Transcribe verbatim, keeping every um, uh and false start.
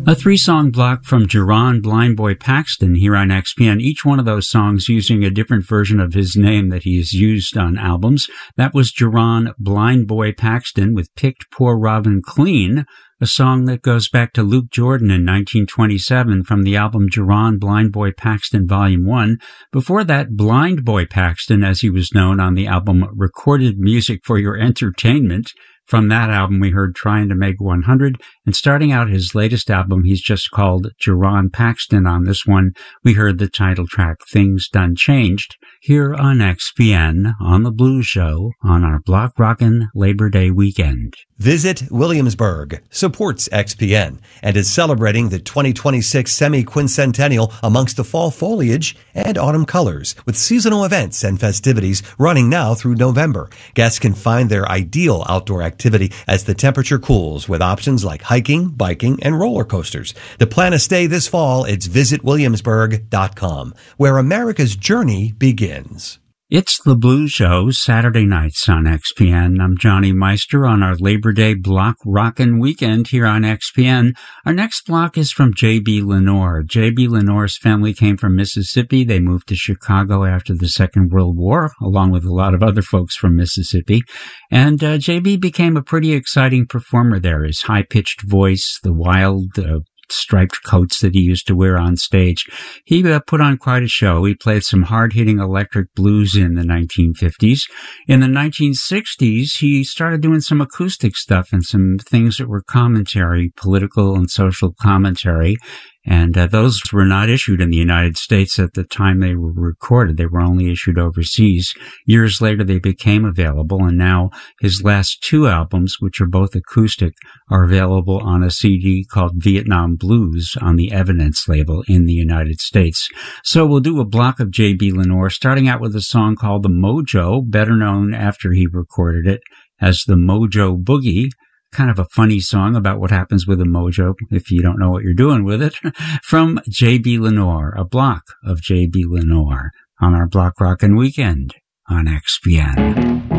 A three-song block from Jerron Blind Boy Paxton here on X P N, each one of those songs using a different version of his name that he's used on albums. That was Jerron Blind Boy Paxton with Picked Poor Robin Clean, a song that goes back to Luke Jordan in nineteen twenty-seven from the album Jerron Blind Boy Paxton Volume one. Before that, Blind Boy Paxton, as he was known on the album Recorded Music for Your Entertainment. From that album, we heard Trying to Make one hundred, and starting out his latest album, he's just called Jerron Paxton. On this one, we heard the title track, Things Done Changed, here on X P N, on The Blues Show, on our Block Rockin' Labor Day weekend. Visit Williamsburg supports X P N and is celebrating the twenty twenty-six semi-quincentennial amongst the fall foliage and autumn colors with seasonal events and festivities running now through November. Guests can find their ideal outdoor activity as the temperature cools with options like hiking, biking, and roller coasters. To plan a stay this fall, it's visit williamsburg dot com, where America's journey begins. It's The Blues Show, Saturday nights on X P N. I'm Johnny Meister on our Labor Day Block Rockin' Weekend here on X P N. Our next block is from J B. Lenore. J B. Lenore's family came from Mississippi. They moved to Chicago after the Second World War, along with a lot of other folks from Mississippi. And uh, J B became a pretty exciting performer there. His high-pitched voice, the wild uh, striped coats that he used to wear on stage. He uh, put on quite a show. He played some hard-hitting electric blues in the nineteen fifties. In the nineteen sixties, he started doing some acoustic stuff and some things that were commentary, political and social commentary. And uh, those were not issued in the United States at the time they were recorded. They were only issued overseas. Years later, they became available, and now his last two albums, which are both acoustic, are available on a C D called Vietnam Blues on the Evidence label in the United States. So we'll do a block of J B. Lenore, starting out with a song called The Mojo, better known after he recorded it as the Mojo Boogie. Kind of a funny song about what happens with a mojo if you don't know what you're doing with it. From J B. Lenore, a block of J B. Lenore on our Block Rockin' Weekend on X P N.